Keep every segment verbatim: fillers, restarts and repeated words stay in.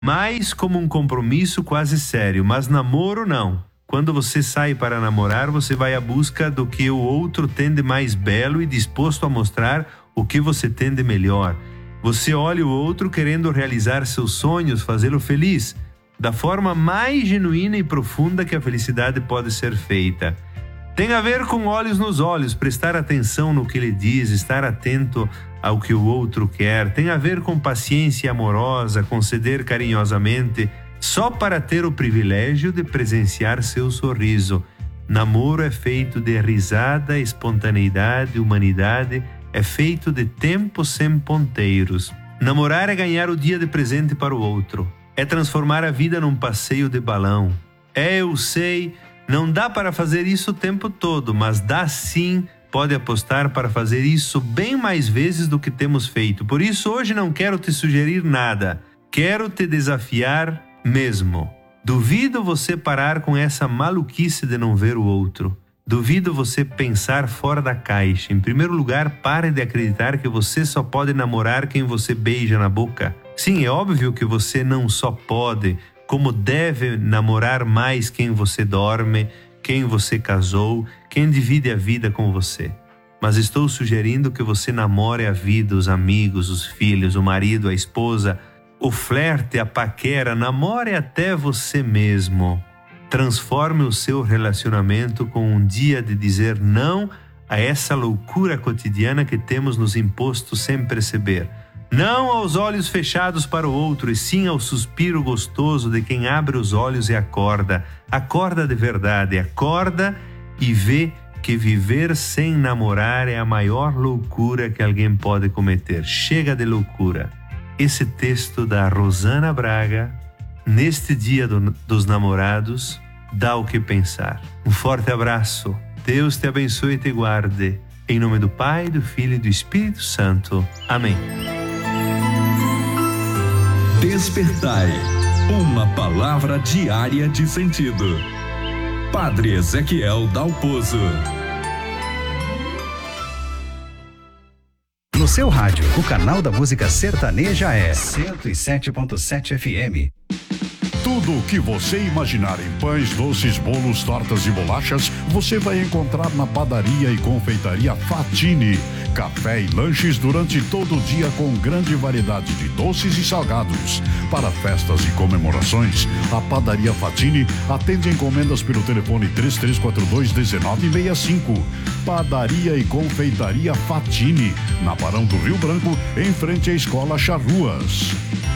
mais como um compromisso quase sério, mas namoro não. Quando você sai para namorar, você vai à busca do que o outro tem de mais belo e disposto a mostrar o que você tem de melhor. Você olha o outro querendo realizar seus sonhos, fazê-lo feliz, da forma mais genuína e profunda que a felicidade pode ser feita. Tem a ver com olhos nos olhos, prestar atenção no que ele diz, estar atento ao que o outro quer. Tem a ver com paciência amorosa, conceder carinhosamente, só para ter o privilégio de presenciar seu sorriso. Namoro é feito de risada, espontaneidade, humanidade, é feito de tempo sem ponteiros. Namorar é ganhar o dia de presente para o outro. É transformar a vida num passeio de balão. É, eu sei, não dá para fazer isso o tempo todo, mas dá sim, pode apostar para fazer isso bem mais vezes do que temos feito. Por isso hoje não quero te sugerir nada. Quero te desafiar mesmo. Duvido você parar com essa maluquice de não ver o outro. Duvido você pensar fora da caixa. Em primeiro lugar, pare de acreditar que você só pode namorar quem você beija na boca. Sim, é óbvio que você não só pode, como deve namorar mais quem você dorme, quem você casou, quem divide a vida com você. Mas estou sugerindo que você namore a vida, os amigos, os filhos, o marido, a esposa, o flerte, a paquera, namore até você mesmo. Transforme o seu relacionamento com um dia de dizer não a essa loucura cotidiana que temos nos imposto sem perceber. Não aos olhos fechados para o outro, e sim ao suspiro gostoso de quem abre os olhos e acorda. Acorda de verdade, acorda e vê que viver sem namorar é a maior loucura que alguém pode cometer. Chega de loucura. Esse texto da Rosana Braga, neste dia do, dos namorados, dá o que pensar. Um forte abraço. Deus te abençoe e te guarde. Em nome do Pai, do Filho e do Espírito Santo. Amém. Despertai, uma palavra diária de sentido. Padre Ezequiel Dalpozo. No seu rádio, o canal da música sertaneja é cento e sete ponto sete F M. Tudo o que você imaginar em pães, doces, bolos, tortas e bolachas, você vai encontrar na Padaria e Confeitaria Fatini. Café e lanches durante todo o dia com grande variedade de doces e salgados. Para festas e comemorações, a Padaria Fatini atende encomendas pelo telefone três três quatro dois, um nove seis cinco. Padaria e Confeitaria Fatini, na Barão do Rio Branco, em frente à Escola Charruas.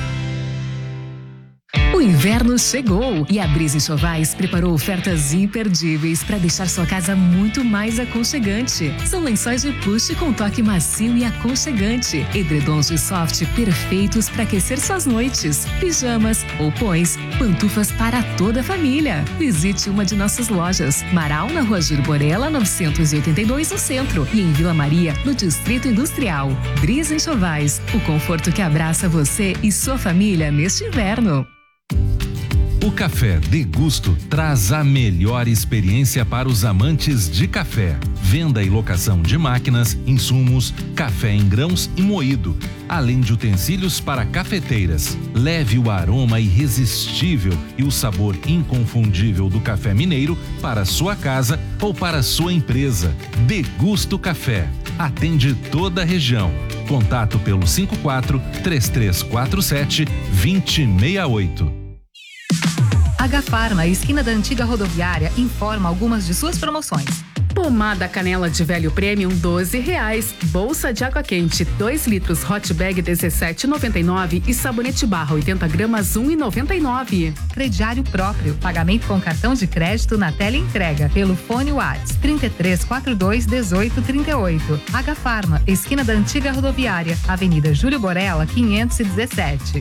O inverno chegou e a Brisa Enxovais preparou ofertas imperdíveis para deixar sua casa muito mais aconchegante. São lençóis de plush com toque macio e aconchegante, edredons de soft perfeitos para aquecer suas noites, pijamas, roupões, pantufas para toda a família. Visite uma de nossas lojas, Marau, na Rua Júlio Borella, novecentos e oitenta e dois, no centro, e em Vila Maria, no Distrito Industrial. Brisa Enxovais, o conforto que abraça você e sua família neste inverno. O Café Degusto traz a melhor experiência para os amantes de café. Venda e locação de máquinas, insumos, café em grãos e moído, além de utensílios para cafeteiras. Leve o aroma irresistível e o sabor inconfundível do café mineiro para sua casa ou para sua empresa. Degusto Café. Atende toda a região. Contato pelo cinco quatro, três três quatro sete, dois zero seis oito. H-Farma, esquina da antiga rodoviária, informa algumas de suas promoções. Pomada canela de velho premium, doze reais. Bolsa de água quente, dois litros, hot bag, dezessete reais e noventa e nove centavos e sabonete barra, oitenta gramas, um real e noventa e nove centavos. Crediário próprio, pagamento com cartão de crédito na tela entrega, pelo fone WhatsApp, trinta e três, quarenta e dois, dezoito, trinta e oito. H-Farma, esquina da antiga rodoviária, Avenida Júlio Borella, quinhentos e dezessete.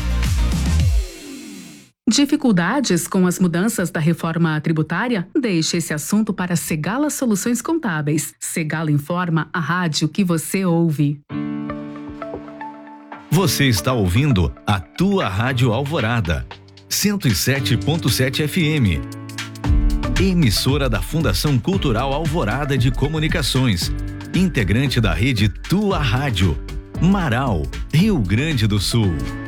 Dificuldades com as mudanças da reforma tributária? Deixe esse assunto para Segala Soluções Contábeis. Segala Informa, a rádio que você ouve. Você está ouvindo a tua Rádio Alvorada, cento e sete ponto sete F M. Emissora da Fundação Cultural Alvorada de Comunicações. Integrante da rede Tua Rádio. Marau, Rio Grande do Sul.